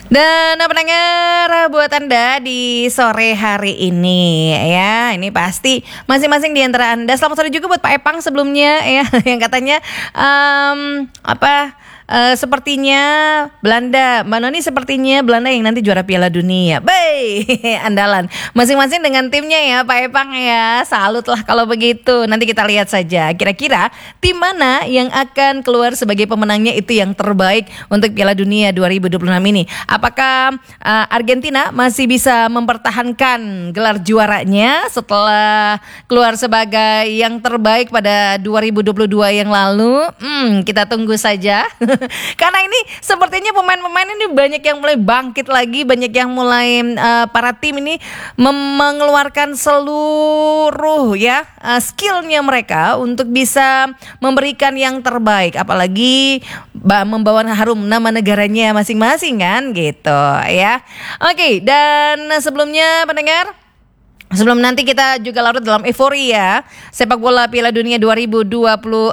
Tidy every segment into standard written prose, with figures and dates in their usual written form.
Dan pendengar, buat Anda di sore hari ini ya, ini pasti masing-masing di antara Anda. Selamat sore juga buat Pak Epang sebelumnya ya, yang katanya sepertinya Belanda, Mbak Noni sepertinya Belanda yang nanti juara Piala Dunia. Bay, andalan masing-masing dengan timnya ya Pak Epang ya. Salut lah kalau begitu. Nanti kita lihat saja kira-kira tim mana yang akan keluar sebagai pemenangnya, itu yang terbaik untuk Piala Dunia 2026 ini. Apakah Argentina masih bisa mempertahankan gelar juaranya setelah keluar sebagai yang terbaik pada 2022 yang lalu? Kita tunggu saja. Karena ini sepertinya pemain-pemain ini banyak yang mulai bangkit lagi, banyak yang mulai para tim ini mengeluarkan seluruh skillnya mereka untuk bisa memberikan yang terbaik, apalagi membawa harum nama negaranya masing-masing kan gitu ya. Oke, dan sebelumnya pendengar, sebelum nanti kita juga larut dalam euforia sepak bola Piala Dunia 2026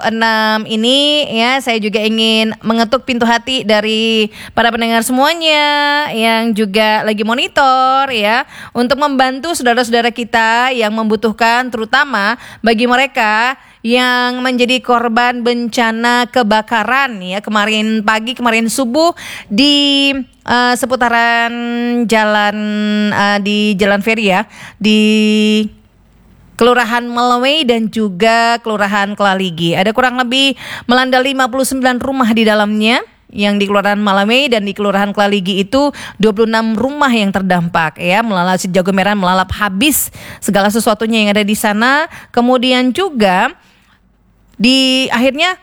ini ya, saya juga ingin mengetuk pintu hati dari para pendengar semuanya yang juga lagi monitor ya, untuk membantu saudara-saudara kita yang membutuhkan, terutama bagi mereka yang menjadi korban bencana kebakaran ya, kemarin subuh di seputaran jalan di Jalan Ferry ya, di Kelurahan Melawai dan juga Kelurahan Kelaligi. Ada kurang lebih melanda 59 rumah di dalamnya, yang di Kelurahan Melawai dan di Kelurahan Kelaligi itu 26 rumah yang terdampak ya, melalap si jago merah, melalap habis segala sesuatunya yang ada di sana. Kemudian juga di akhirnya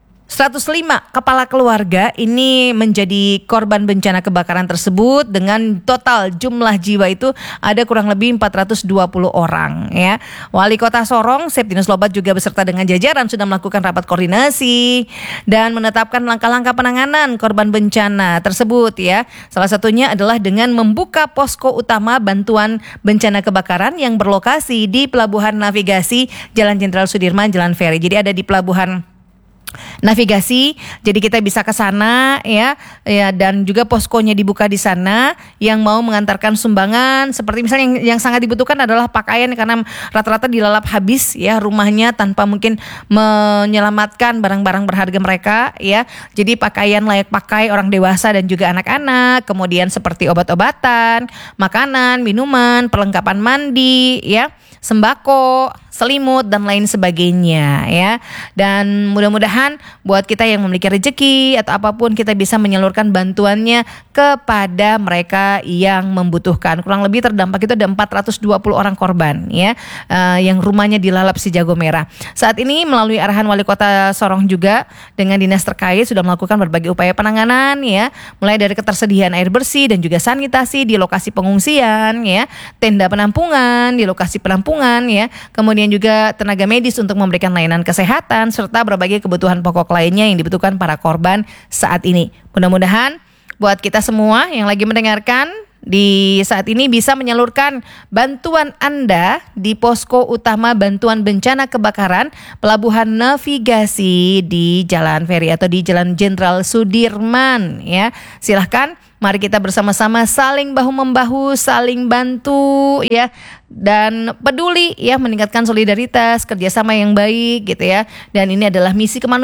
105 kepala keluarga ini menjadi korban bencana kebakaran tersebut, dengan total jumlah jiwa itu ada kurang lebih 420 orang ya. Wali Kota Sorong, Septinus Lobat, juga beserta dengan jajaran sudah melakukan rapat koordinasi dan menetapkan langkah-langkah penanganan korban bencana tersebut ya. Salah satunya adalah dengan membuka posko utama bantuan bencana kebakaran yang berlokasi di Pelabuhan Navigasi Jalan Jenderal Sudirman, Jalan Ferry. Jadi ada di Pelabuhan Navigasi, jadi kita bisa ke sana ya, dan juga poskonya dibuka di sana. Yang mau mengantarkan sumbangan, seperti misalnya yang sangat dibutuhkan adalah pakaian, karena rata-rata dilalap habis ya rumahnya tanpa mungkin menyelamatkan barang-barang berharga mereka ya. Jadi pakaian layak pakai orang dewasa dan juga anak-anak, kemudian seperti obat-obatan, makanan, minuman, perlengkapan mandi ya, sembako, selimut dan lain sebagainya ya. Dan mudah-mudahan buat kita yang memiliki rezeki atau apapun, kita bisa menyalurkan bantuannya kepada mereka yang membutuhkan. Kurang lebih terdampak itu ada 420 orang korban ya, yang rumahnya dilalap si jago merah. Saat ini melalui arahan Wali Kota Sorong juga dengan dinas terkait sudah melakukan berbagai upaya penanganan ya, mulai dari ketersediaan air bersih dan juga sanitasi di lokasi pengungsian ya, tenda penampungan di lokasi penampungan ya, kemudian juga tenaga medis untuk memberikan layanan kesehatan, serta berbagai kebutuhan pokok lainnya yang dibutuhkan para korban saat ini. Mudah-mudahan buat kita semua yang lagi mendengarkan di saat ini bisa menyalurkan bantuan Anda di posko utama bantuan bencana kebakaran Pelabuhan Navigasi di Jalan Ferry atau di Jalan Jenderal Sudirman ya. Silahkan, mari kita bersama-sama saling bahu-membahu, saling bantu ya, dan peduli ya, meningkatkan solidaritas, kerjasama yang baik gitu ya. Dan ini adalah misi kemanusiaan